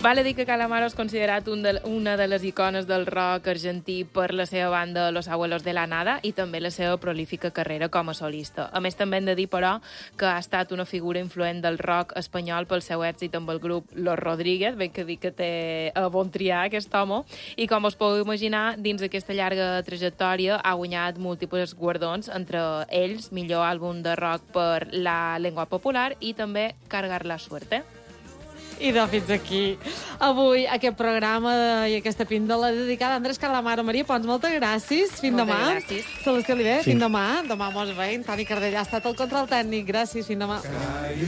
Val a dir que Calamaro és considerat una de les icones del rock argentí per la seva banda Los Abuelos de la Nada i també la seva prolífica carrera com a solista. A més, també hem de dir, però, que ha estat una figura influent del rock espanyol pel seu èxit amb el grup Los Rodríguez, ben que dir que té a bon triar aquest home, i com us podeu imaginar, dins d'aquesta llarga trajectòria ha guanyat múltiples guardons, entre ells millor àlbum de rock per La Lengua Popular i també Cargar la Suerte. I de fins aquí. Avui aquest programa i aquesta píndola dedicada a Andrés Calamaro. Maria Pons, moltes gràcies. Fins demà. Moltes gràcies. Sebastià Oliver, fins demà. Demà mos veiem. Toni Cardellà ha estat el control tècnic. Gràcies, fins demà.